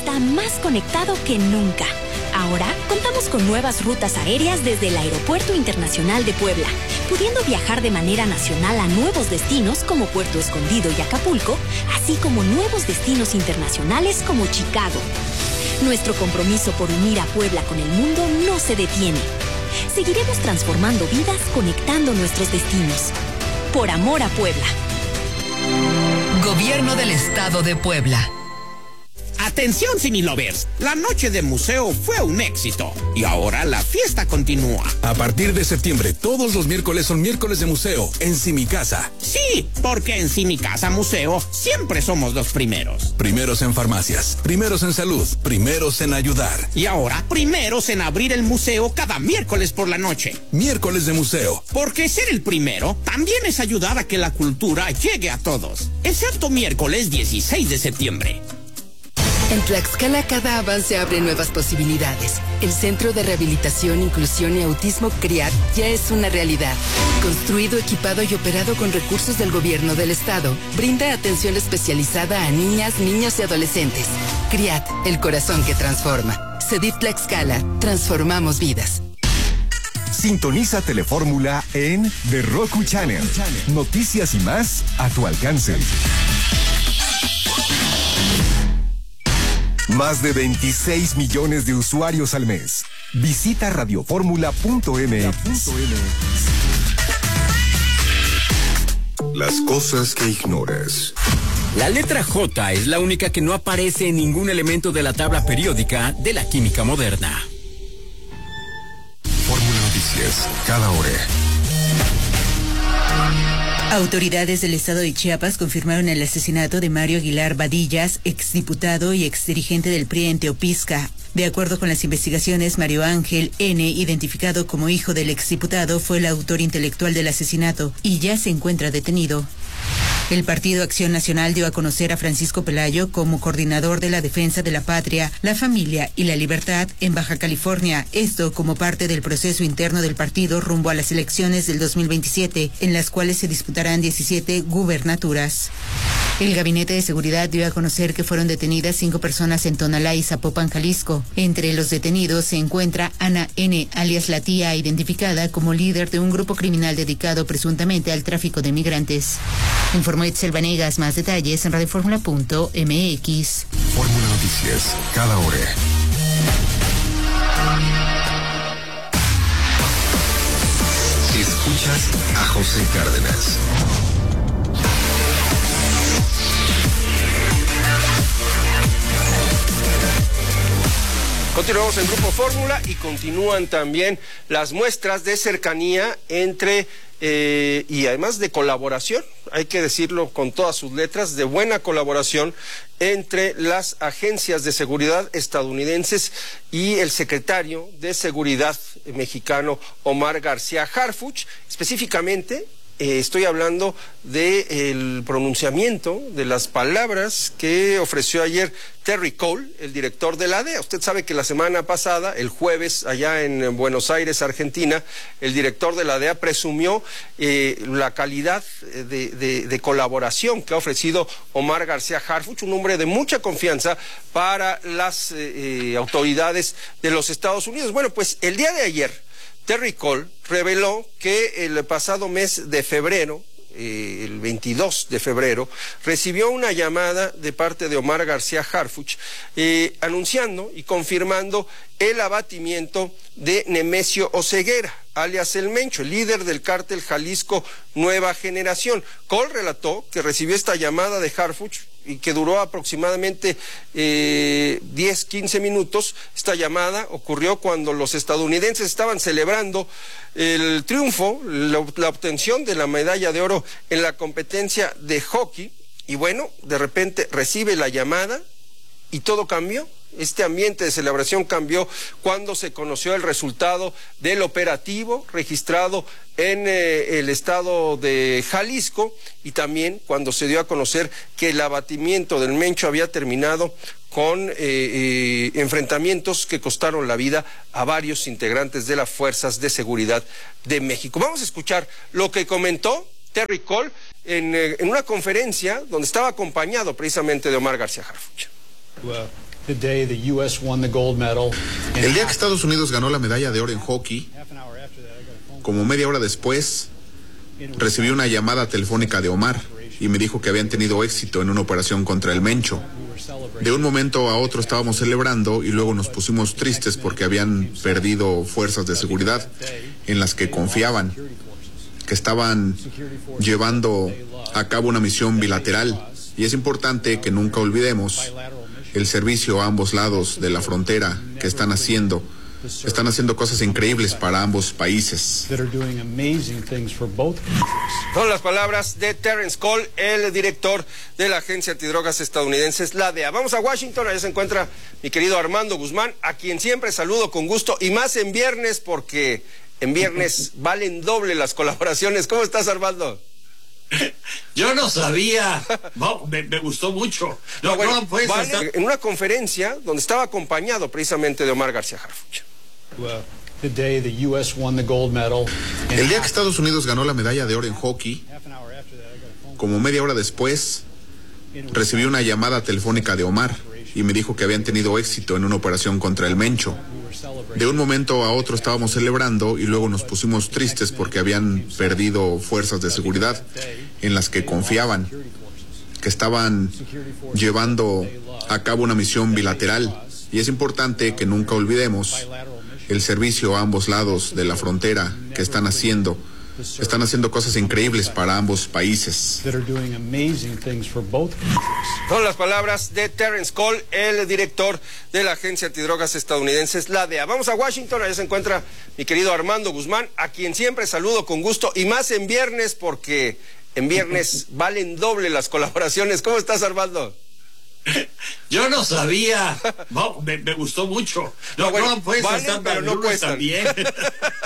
está más conectado que nunca. Ahora contamos con nuevas rutas aéreas desde el Aeropuerto Internacional de Puebla, pudiendo viajar de manera nacional a nuevos destinos como Puerto Escondido y Acapulco, así como nuevos destinos internacionales como Chicago. Nuestro compromiso por unir a Puebla con el mundo no se detiene. Seguiremos transformando vidas conectando nuestros destinos. Por amor a Puebla. Gobierno del Estado de Puebla. Atención, Cinelovers, la noche de museo fue un éxito y ahora la fiesta continúa. A partir de septiembre, todos los miércoles son miércoles de museo en Cimicasa. Sí, porque en Cimicasa Museo siempre somos los primeros. Primeros en farmacias, primeros en salud, primeros en ayudar. Y ahora, primeros en abrir el museo cada miércoles por la noche. Miércoles de museo. Porque ser el primero también es ayudar a que la cultura llegue a todos. Excepto miércoles 16 de septiembre. En Tlaxcala cada avance abre nuevas posibilidades. El Centro de Rehabilitación, Inclusión y Autismo CRIAT ya es una realidad. Construido, equipado y operado con recursos del gobierno del estado, brinda atención especializada a niñas, niños y adolescentes. CRIAT, el corazón que transforma. CEDIF Tlaxcala, transformamos vidas. Sintoniza Telefórmula en The Roku Channel. Noticias y más a tu alcance. Más de 26 millones de usuarios al mes. Visita radioformula.mx. Las cosas que ignoras. La letra J es la única que no aparece en ningún elemento de la tabla periódica de la química moderna. Fórmula Noticias, cada hora. Autoridades del estado de Chiapas confirmaron el asesinato de Mario Aguilar Vadillas, exdiputado y exdirigente del PRI en Teopisca. De acuerdo con las investigaciones, Mario Ángel N., identificado como hijo del exdiputado, fue el autor intelectual del asesinato y ya se encuentra detenido. El Partido Acción Nacional dio a conocer a Francisco Pelayo como coordinador de la defensa de la patria, la familia y la libertad en Baja California. Esto como parte del proceso interno del partido rumbo a las elecciones del 2027, en las cuales se disputarán 17 gubernaturas. El Gabinete de Seguridad dio a conocer que fueron detenidas 5 personas en Tonalá y Zapopan, Jalisco. Entre los detenidos se encuentra Ana N., alias La Tía, identificada como líder de un grupo criminal dedicado presuntamente al tráfico de migrantes. Informó Itzel Vanegas. Más detalles en radioformula.mx. Fórmula Noticias, cada hora. Escuchas a José Cárdenas. Continuamos en Grupo Fórmula y continúan también las muestras de cercanía entre y además de colaboración, hay que decirlo con todas sus letras, de buena colaboración entre las agencias de seguridad estadounidenses y el secretario de Seguridad mexicano Omar García Harfuch. Específicamente estoy hablando del pronunciamiento de las palabras que ofreció ayer Terry Cole, el director de la DEA. Usted sabe que la semana pasada, el jueves, allá en Buenos Aires, Argentina, el director de la DEA presumió la calidad de colaboración que ha ofrecido Omar García Harfuch, un hombre de mucha confianza para las autoridades de los Estados Unidos. Bueno, pues el día de ayer, Terry Cole reveló que el pasado mes de febrero, el 22 de febrero, recibió una llamada de parte de Omar García Harfuch anunciando y confirmando el abatimiento de Nemesio Oseguera, alias El Mencho, el líder del cártel Jalisco Nueva Generación. Cole relató que recibió esta llamada de Harfuch y que duró aproximadamente 10-15 minutos. Esta llamada ocurrió cuando los estadounidenses estaban celebrando el triunfo, la obtención de la medalla de oro en la competencia de hockey, y bueno, de repente recibe la llamada y todo cambió. Este ambiente de celebración cambió cuando se conoció el resultado del operativo registrado en el estado de Jalisco, y también cuando se dio a conocer que el abatimiento del Mencho había terminado con enfrentamientos que costaron la vida a varios integrantes de las fuerzas de seguridad de México. Vamos a escuchar lo que comentó Terry Cole en una conferencia donde estaba acompañado precisamente de Omar García Harfuch. El día que Estados Unidos ganó la medalla de oro en hockey, como media hora después, recibí una llamada telefónica de Omar y me dijo que habían tenido éxito en una operación contra el Mencho. De un momento a otro estábamos celebrando y luego nos pusimos tristes porque habían perdido fuerzas de seguridad en las que confiaban, que estaban llevando a cabo una misión bilateral. Y es importante que nunca olvidemos el servicio a ambos lados de la frontera que están haciendo cosas increíbles para ambos países. Son las palabras de Terence Cole, el director de la Agencia Antidrogas estadounidense, la DEA. Vamos a Washington, allá se encuentra mi querido Armando Guzmán, a quien siempre saludo con gusto, y más en viernes, porque en viernes valen doble las colaboraciones. ¿Cómo estás, Armando? Yo no sabía. No, me gustó mucho. En una conferencia donde estaba acompañado precisamente de Omar García Harfuch. El día que Estados Unidos ganó la medalla de oro en hockey, como media hora después, recibí una llamada telefónica de Omar y me dijo que habían tenido éxito en una operación contra el Mencho. De un momento a otro estábamos celebrando y luego nos pusimos tristes porque habían perdido fuerzas de seguridad en las que confiaban, que estaban llevando a cabo una misión bilateral. Y es importante que nunca olvidemos el servicio a ambos lados de la frontera que están haciendo cosas increíbles para ambos países. Son las palabras de Terence Cole, el director de la Agencia Antidrogas estadounidense, la DEA. Vamos a Washington, allá se encuentra mi querido Armando Guzmán, a quien siempre saludo con gusto, y más en viernes, porque en viernes valen doble las colaboraciones. ¿Cómo estás, Armando? Yo no sabía. No, me gustó mucho. No, valen, pero no cuestan. También.